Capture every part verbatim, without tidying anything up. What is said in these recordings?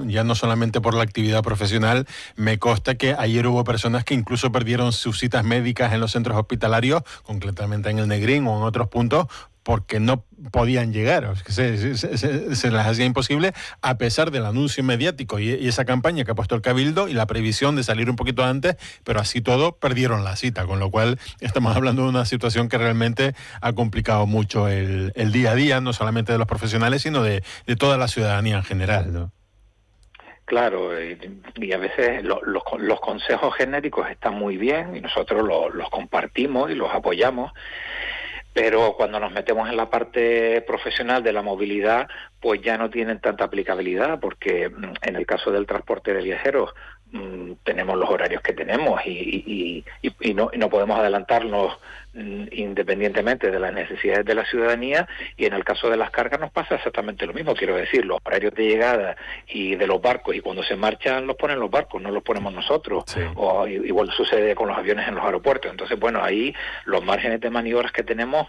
ya no solamente por la actividad profesional. Me consta que ayer hubo personas que incluso perdieron sus citas médicas en los centros hospitalarios, concretamente en el Negrín o en otros puntos, porque no podían llegar, o sea, que se, se, se, se les hacía imposible, a pesar del anuncio mediático y, y esa campaña que ha puesto el Cabildo y la previsión de salir un poquito antes, pero así todo perdieron la cita, con lo cual estamos hablando de una situación que realmente ha complicado mucho el, el día a día, no solamente de los profesionales, sino de, de toda la ciudadanía en general, ¿no? Claro, y a veces lo, los, los consejos genéricos están muy bien y nosotros los, los compartimos y los apoyamos, pero cuando nos metemos en la parte profesional de la movilidad, pues ya no tienen tanta aplicabilidad, porque en el caso del transporte de viajeros mmm, tenemos los horarios que tenemos y, y, y, y, no, y no podemos adelantarnos mmm, independientemente de las necesidades de la ciudadanía, y en el caso de las cargas nos pasa exactamente lo mismo. Quiero decir, los horarios de llegada y de los barcos, y cuando se marchan los ponen los barcos, no los ponemos nosotros, sí. O igual sucede con los aviones en los aeropuertos. Entonces, bueno, ahí los márgenes de maniobras que tenemos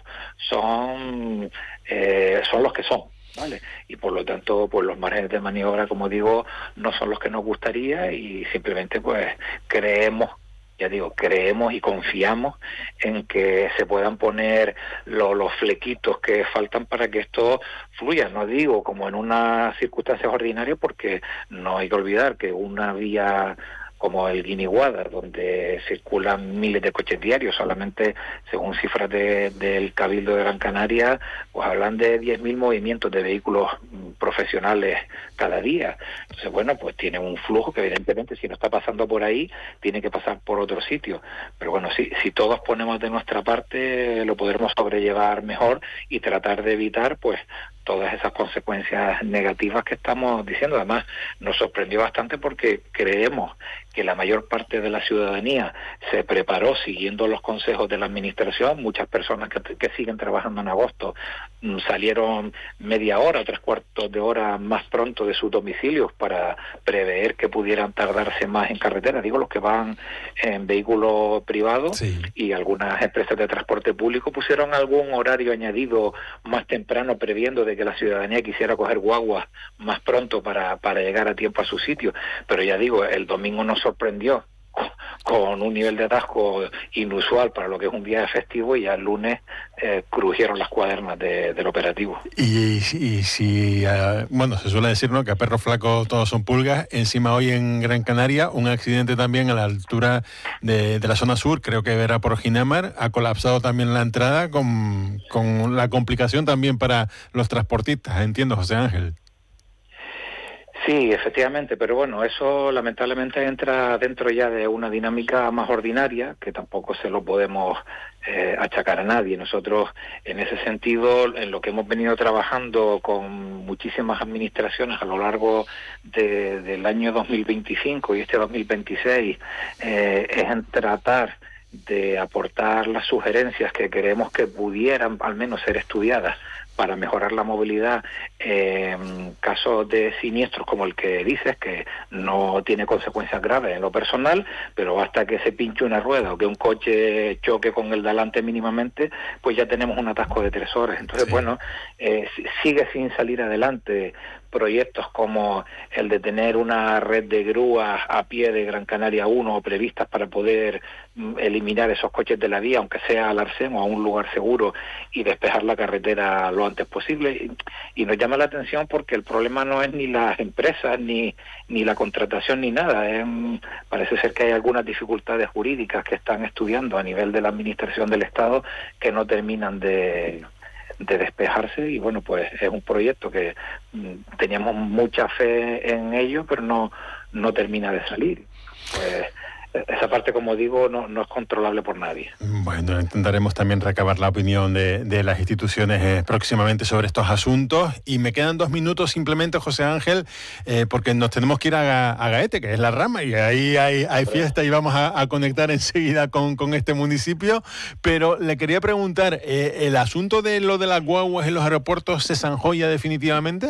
son eh, son los que son, ¿vale? Y por lo tanto, pues los márgenes de maniobra, como digo, no son los que nos gustaría, y simplemente pues creemos, ya digo, creemos y confiamos en que se puedan poner lo, los flequitos que faltan para que esto fluya. No digo como en unas circunstancias ordinarias, porque no hay que olvidar que una vía como el Guinea-Guadar, donde circulan miles de coches diarios, solamente según cifras de, del Cabildo de Gran Canaria, pues hablan de diez mil movimientos de vehículos profesionales cada día. Entonces, bueno, pues tiene un flujo que evidentemente, si no está pasando por ahí, tiene que pasar por otro sitio. Pero bueno, si, si todos ponemos de nuestra parte, lo podremos sobrellevar mejor y tratar de evitar, pues, todas esas consecuencias negativas que estamos diciendo. Además, nos sorprendió bastante porque creemos que la mayor parte de la ciudadanía se preparó siguiendo los consejos de la administración. Muchas personas que, que siguen trabajando en agosto mmm, salieron media hora, tres cuartos de hora más pronto de sus domicilios para prever que pudieran tardarse más en carretera. Digo, los que van en vehículo privado, sí. Y algunas empresas de transporte público pusieron algún horario añadido más temprano, previendo de que la ciudadanía quisiera coger guaguas más pronto para, para llegar a tiempo a su sitio. Pero ya digo, el domingo nos sorprendió con un nivel de atasco inusual para lo que es un día festivo, y ya el lunes eh, crujieron las cuadernas de, del operativo. Y, y si, uh, bueno, se suele decir, ¿no?, que a perro flaco todos son pulgas. Encima hoy en Gran Canaria, un accidente también a la altura de, de la zona sur, creo que era por Ginamar, ha colapsado también la entrada con, con la complicación también para los transportistas, entiendo, José Ángel. Sí, efectivamente, pero bueno, eso lamentablemente entra dentro ya de una dinámica más ordinaria, que tampoco se lo podemos eh, achacar a nadie. Nosotros, en ese sentido, en lo que hemos venido trabajando con muchísimas administraciones a lo largo de, del año dos mil veinticinco y este dos mil veintiséis, eh, es en tratar de aportar las sugerencias que creemos que pudieran al menos ser estudiadas para mejorar la movilidad en casos de siniestros como el que dices, que no tiene consecuencias graves en lo personal, pero basta que se pinche una rueda o que un coche choque con el de delante mínimamente, pues ya tenemos un atasco de tres horas. Entonces, sí. bueno, eh, sigue sin salir adelante proyectos como el de tener una red de grúas a pie de Gran Canaria uno previstas para poder mm, eliminar esos coches de la vía, aunque sea al arcén o a un lugar seguro, y despejar la carretera lo antes posible. Y, y nos llama la atención porque el problema no es ni las empresas, ni, ni la contratación, ni nada. Es, parece ser que hay algunas dificultades jurídicas que están estudiando a nivel de la administración del Estado que no terminan de... de despejarse, y bueno, pues es un proyecto que mm, teníamos mucha fe en ello, pero no no termina de salir. Pues esa parte, como digo, no, no es controlable por nadie. Bueno, intentaremos también recabar la opinión de, de las instituciones eh, próximamente sobre estos asuntos. Y me quedan dos minutos simplemente, José Ángel, eh, porque nos tenemos que ir a, a Gaete, que es la rama, y ahí hay, hay fiesta, y vamos a, a conectar enseguida con, con este municipio. Pero le quería preguntar, eh, ¿el asunto de lo de las guaguas en los aeropuertos se zanjó ya definitivamente?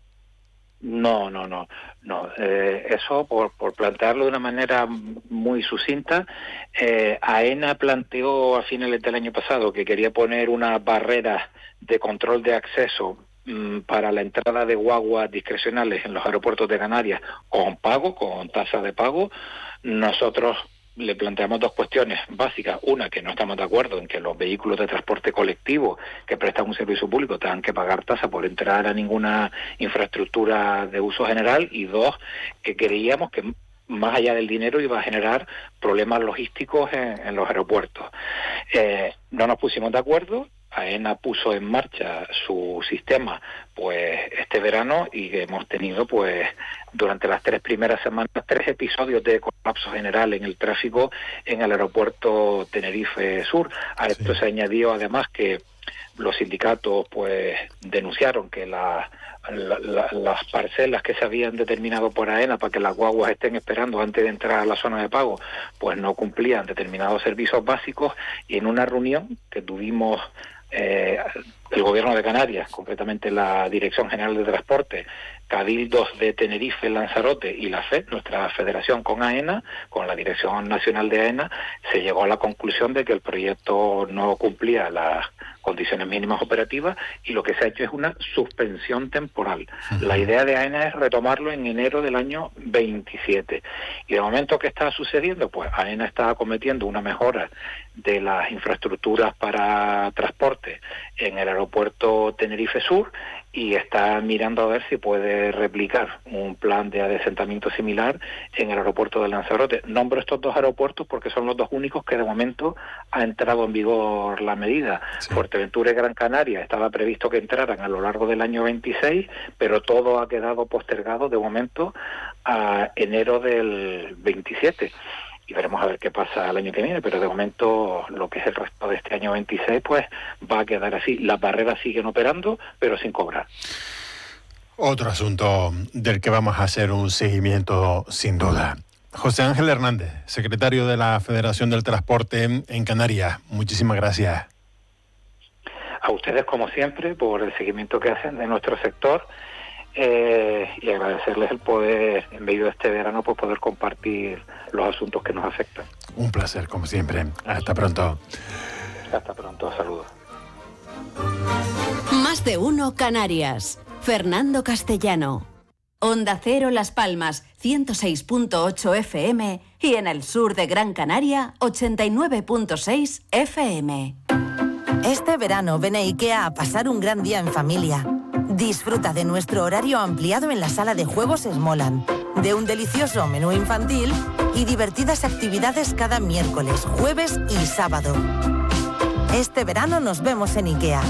No, no, no, no. Eh, eso, por, por plantearlo de una manera muy sucinta, eh, AENA planteó a finales del año pasado que quería poner unas barreras de control de acceso mmm, para la entrada de guaguas discrecionales en los aeropuertos de Canarias con pago, con tasa de pago. Nosotros le planteamos dos cuestiones básicas. Una, que no estamos de acuerdo en que los vehículos de transporte colectivo que prestan un servicio público tengan que pagar tasa por entrar a ninguna infraestructura de uso general. Y dos, que creíamos que más allá del dinero iba a generar problemas logísticos en, en los aeropuertos. Eh, no nos pusimos de acuerdo. AENA puso en marcha su sistema pues este verano y hemos tenido pues durante las tres primeras semanas tres episodios de colapso general en el tráfico en el aeropuerto Tenerife Sur. A sí. Esto se añadió además que los sindicatos pues denunciaron que la, la, la, las parcelas que se habían determinado por AENA para que las guaguas estén esperando antes de entrar a la zona de pago pues no cumplían determinados servicios básicos. Y en una reunión que tuvimos Eh, el Gobierno de Canarias, concretamente la Dirección General de Transporte, Cabildos de Tenerife, Lanzarote y la F E D, nuestra federación con AENA, con la Dirección Nacional de AENA, se llegó a la conclusión de que el proyecto no cumplía las condiciones mínimas operativas y lo que se ha hecho es una suspensión temporal. Uh-huh. La idea de AENA es retomarlo en enero del año veintisiete. Y de momento, ¿qué está sucediendo? Pues AENA está acometiendo una mejora de las infraestructuras para transporte en el aeropuerto Tenerife Sur y está mirando a ver si puede replicar un plan de adesentamiento similar en el aeropuerto de Lanzarote. Nombro estos dos aeropuertos porque son los dos únicos que de momento ha entrado en vigor la medida. Sí. Fuerteventura y Gran Canaria estaba previsto que entraran a lo largo del año veintiséis, pero todo ha quedado postergado de momento a enero del veintisiete. Y veremos a ver qué pasa el año que viene, pero de momento lo que es el resto de este año veintiséis pues va a quedar así. Las barreras siguen operando, pero sin cobrar. Otro asunto del que vamos a hacer un seguimiento sin duda. José Ángel Hernández, secretario de la Federación del Transporte en Canarias, muchísimas gracias. A ustedes, como siempre, por el seguimiento que hacen de nuestro sector. Eh, y agradecerles el poder, en medio de este verano, pues poder compartir los asuntos que nos afectan. Un placer, como siempre. Hasta pronto. Hasta pronto, saludos. Más de uno Canarias. Fernando Castellano. Onda Cero Las Palmas, ciento seis punto ocho F M y en el sur de Gran Canaria, ochenta y nueve punto seis F M. Este verano ven a IKEA a pasar un gran día en familia. Disfruta de nuestro horario ampliado en la sala de juegos Smoland, de un delicioso menú infantil y divertidas actividades cada miércoles, jueves y sábado. Este verano nos vemos en IKEA.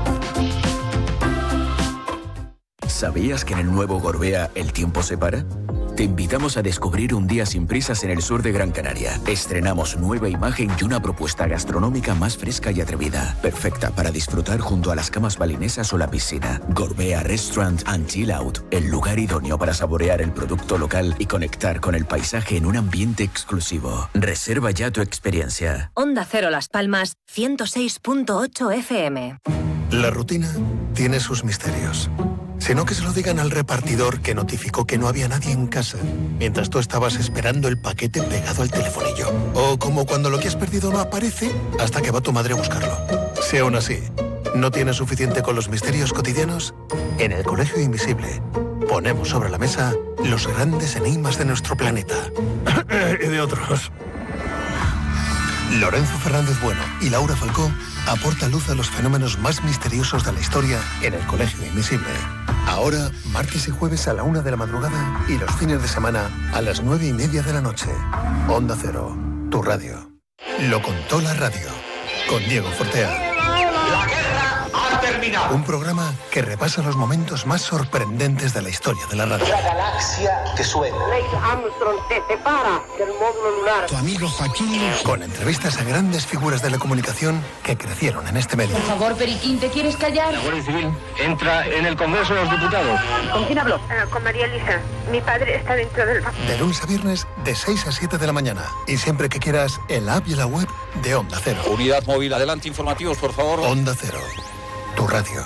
¿Sabías que en el nuevo Gorbea el tiempo se para? Te invitamos a descubrir un día sin prisas en el sur de Gran Canaria. Estrenamos nueva imagen y una propuesta gastronómica más fresca y atrevida. Perfecta para disfrutar junto a las camas balinesas o la piscina. Gorbea Restaurant and Chill Out. El lugar idóneo para saborear el producto local y conectar con el paisaje en un ambiente exclusivo. Reserva ya tu experiencia. Onda Cero Las Palmas, ciento seis punto ocho F M. La rutina tiene sus misterios. Sino que se lo digan al repartidor que notificó que no había nadie en casa mientras tú estabas esperando el paquete pegado al telefonillo. O como cuando lo que has perdido no aparece hasta que va tu madre a buscarlo. Si aún así no tienes suficiente con los misterios cotidianos, en el Colegio Invisible ponemos sobre la mesa los grandes enigmas de nuestro planeta. Y de otros. Lorenzo Fernández Bueno y Laura Falcó aportan luz a los fenómenos más misteriosos de la historia en el Colegio Invisible. Ahora, martes y jueves a la una de la madrugada y los fines de semana a las nueve y media de la noche. Onda Cero, tu radio. Lo contó la radio, con Diego Fortea. La guerra ha terminado. Un programa que repasa los momentos más sorprendentes de la historia de la radio. La galaxia te suena. Neil Armstrong te separa del módulo lunar. Tu amigo Joaquín. Con entrevistas a grandes figuras de la comunicación que crecieron en este medio. Por favor, Periquín, ¿te quieres callar? La Guardia Civil entra en el Congreso de los Diputados. ¿Con quién hablo? Uh, con María Elisa. Mi padre está dentro del banco. De lunes a viernes, de seis a siete de la mañana. Y siempre que quieras, en la app y en la web de Onda Cero. Unidad móvil, adelante, informativos, por favor. Onda Cero, tu radio.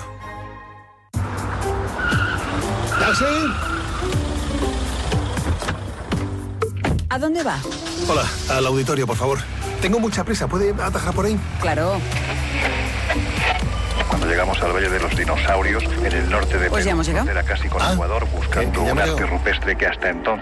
¿Taxi? ¿A dónde va? Hola, al auditorio, por favor. Tengo mucha prisa, ¿puede atajar por ahí? Claro. Cuando llegamos al Valle de los Dinosaurios, en el norte de Pues ya Perú, hemos llegado. frontera casi con Ah, Ecuador, buscando que- que ya un me arte veo. rupestre que hasta entonces